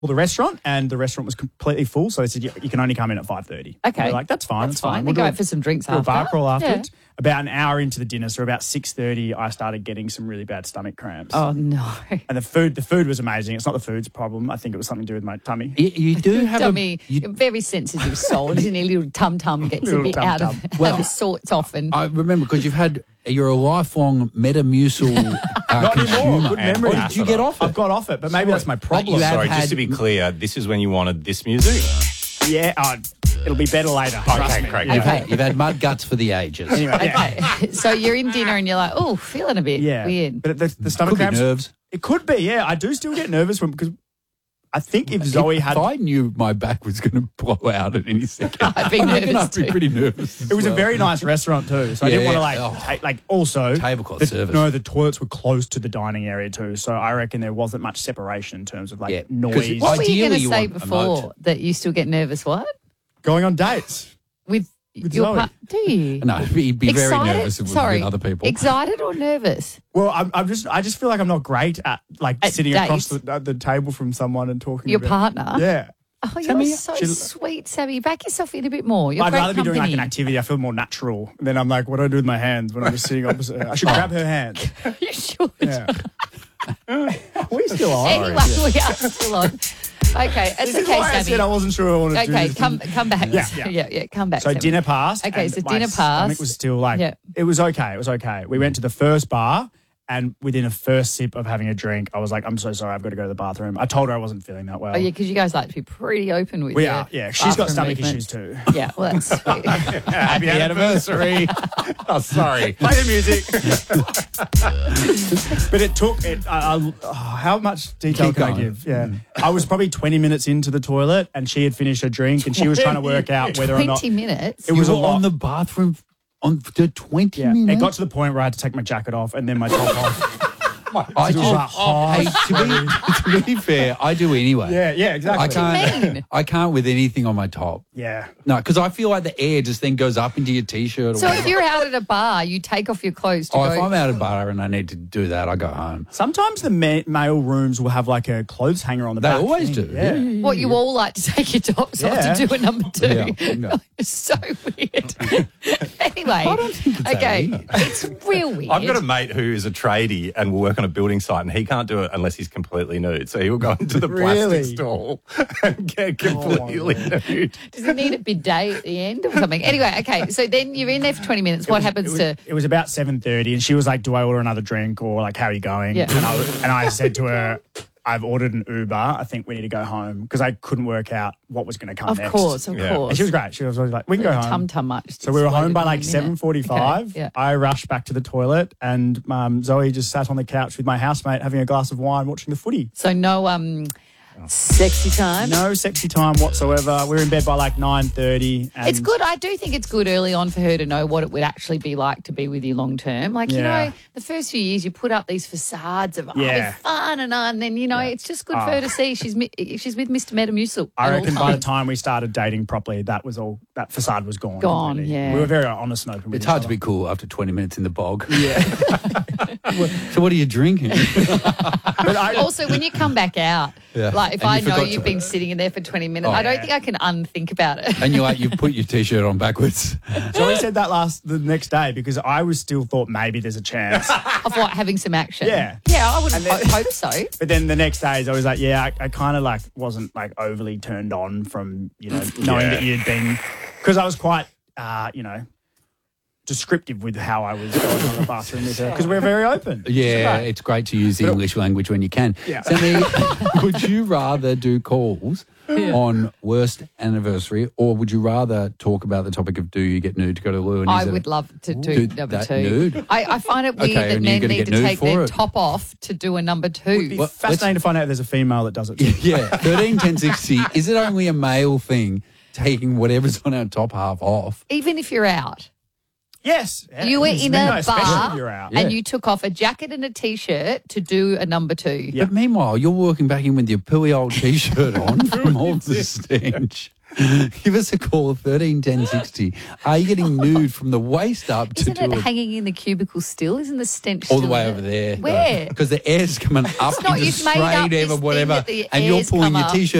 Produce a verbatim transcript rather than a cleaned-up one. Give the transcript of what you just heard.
well, the restaurant, and the restaurant was completely full. So they said, you, you can only come in at five thirty. Okay. We're like, that's fine. That's That's, fine. fine. We'll We go do out for some drinks do a after. bar crawl Yeah. afterwards. About an hour into the dinner, so about six thirty, I started getting some really bad stomach cramps. Oh, no. And the food, the food was amazing. It's not the food's problem. I think it was something to do with my tummy. You, you do have Dummy, a... You, you're very sensitive soul, isn't he? Little tum-tum gets a Little bit out tum-tum. of, Well, out of sorts often. I remember because you've had... You're a lifelong Metamucil uh, Not consumer. anymore. Good memory. Or did you get off it? I've got off it, but maybe that's my problem. you have Sorry, had- just to be clear, this is when you wanted this music? Yeah, oh, it'll be better later. Trust Okay, me. great. Yeah. You've had, you've had mud guts for the ages. Anyway, yeah. Okay, so you're in dinner and you're like, oh, feeling a bit Yeah. weird. But the, the stomach Could be cramps. nerves. It could be, yeah. I do still get nervous when, because I think if Zoe if, had. if I knew my back was going to blow out at any second, I'd be I reckon nervous I'd be too. pretty nervous. It was as a well. very nice restaurant too, so I Yeah, didn't want to yeah. like Oh. take like also Tablecloth the, service. No, the toilets were close to the dining area too, so I reckon there wasn't much separation in terms of like Yeah, 'cause noise. What were you going Ideally, to you say want a before moat. that you still get nervous? What? Going on dates. With, With your Zoe. part? Do you? No, he'd be very Excited? nervous if it was Sorry, with other people. excited or nervous? Well, I'm, I'm just I just feel like I'm not great at like At sitting across dates? the, uh, the table from someone and talking. Your about, partner? Yeah. Oh, you're Sammy, so she- sweet, Sammy. Back yourself in a bit more. You're I'd great rather be doing like company. an activity. I feel more natural. And then I'm like, what do I do with my hands when I'm just sitting opposite her? I should grab her hand. You should. Yeah. we still are. Anyway, we are still on. Okay, it's This is okay, why I said I Sammy. wasn't sure I wanted to do Okay, this. come come back. Yeah, yeah, yeah. yeah, come back. So Sammy. dinner passed. Okay, and so my dinner stomach passed. was still like, Yeah. it was okay. It was okay. We went to the first bar, and within a first sip of having a drink, I was like, I'm so sorry, I've got to go to the bathroom. I told her I wasn't feeling that well. Oh, yeah, because you guys like to be pretty open with We your are, yeah. She's got bathroom stomach movements. issues too. Yeah, well, that's sweet. Happy anniversary. Oh, sorry. Play the music. But it took it. I, I, oh, how much detail Keep can I going. give? Yeah, I was probably twenty minutes into the toilet, and she had finished her drink, and she was trying to work out whether or not twenty minutes. it was you a were lot. on the bathroom on for twenty Yeah, minutes. it got to the point where I had to take my jacket off and then my top off. I It was just, like hot. hey, to, be, to be fair, I do anyway. Yeah, yeah, exactly. I can't. mean? I can't with anything on my top. Yeah. No, because I feel like the air just then goes up into your t-shirt. Or So whatever. if you're out at a bar, you take off your clothes to oh, go. if I'm out of bar and I need to do that, I go home. Sometimes the ma- male rooms will have like a clothes hanger on the They back. always thing. do. Yeah. Yeah, yeah, What, you all like to take your tops off Yeah. to do a number two? Yeah, no. It's so weird. Anyway, I don't think it's that okay, either. it's real weird. I've got a mate who is a tradie and will work on a building site, and he can't do it unless he's completely nude. So he will go into the Really? plastic stall and get completely nude. Does he need a bidet at the end or something? Anyway, okay, so then you're in there for twenty minutes. What happens it was, to... It was about seven thirty, and she was like, "Do I order another drink or like how are you going?" Yeah. And I was- and I said to her, "I've ordered an Uber. I think we need to go home," because I couldn't work out what was going to come Of next. course, of Yeah. course. And she was great. She was always like, "We can go home." Tum tum much. So we were home by like minute. seven forty-five. Okay, yeah. I rushed back to the toilet, and um, Zoe just sat on the couch with my housemate having a glass of wine, watching the footy. So no um, sexy time. No sexy time whatsoever. We were in bed by like nine thirty. It's good. I do think it's good early on for her to know what it would actually be like to be with you long term. Like, you Yeah. know, the first few years you put up these facades of, oh, Yeah. we're fun and, uh, and then, you know, it's just good for her to see she's mi- she's with Mister Metamucil. I at all reckon by the times. time we started dating properly, that was all. That facade was gone. Gone, completely. yeah. We were very honest and open. With It's each hard to other. be cool after twenty minutes in the bog. Yeah. So what are you drinking? But I, Also, when you come back out, Yeah. like if And you I know forgot you've to- been sitting in there for twenty minutes, Oh, I don't yeah. think I can unthink about it. And you're like, you've put your t-shirt on backwards. Zoe said that last the next day because I was still thought maybe there's a chance. Of what, having some action. Yeah. Yeah, I would And then- ho- hope so. But then the next days I was like, yeah, I, I kind of like wasn't like overly turned on from, you know, knowing Yeah. that you'd been, because I was quite, uh, you know, descriptive with how I was going on the bathroom with her because we we're very open. Yeah, Right. it's great to use the English language when you can. Yeah. Sammy, would you rather do calls on worst anniversary, or would you rather talk about the topic of do you get nude to go to the loo? And I is it- would love to do, Do number that two. nude? I, I find it weird Okay, that and you're men gonna need get to nude take for their it? top off to do a number It'd be two. Well, fascinating to find out if there's a female that does it too. Yeah, thirteen ten sixty. Is it only a male thing taking whatever's on our top half off? Even if you're out. Yes. Yeah, You were it's- in no, a especially bar if you're out. Yeah. and you took off a jacket and a T-shirt to do a number two. Yeah. But meanwhile, you're walking back in with your pooey old t-shirt on from all the stench. Give us a call, thirteen ten sixty. Are you getting nude from the waist up to Isn't to it a- hanging in the cubicle still? Isn't the stench all the still way in over it? there? Where? Because the air's coming up not- into you've made up straight this ever, thing whatever, that the and you're air's pulling come your up. t-shirt